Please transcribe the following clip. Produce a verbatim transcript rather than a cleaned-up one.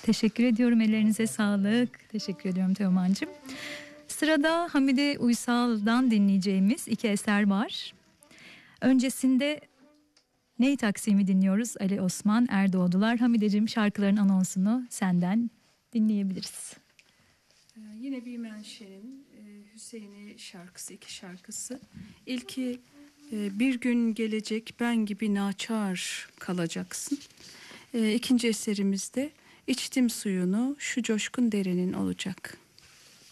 Teşekkür ediyorum. Ellerinize sağlık. Teşekkür ediyorum Teoman'cığım. Sırada Hamide Uysal'dan dinleyeceğimiz iki eser var. Öncesinde Ney Taksim'i dinliyoruz. Ali Osman Erdoğdular. Hamideciğim, şarkıların anonsunu senden dinleyebiliriz. Ee, yine bir menşenin e, Hüseyin'i şarkısı, iki şarkısı. İlki e, bir gün gelecek ben gibi naçar kalacaksın. E, ikinci eserimizde içtim suyunu şu coşkun derenin olacak.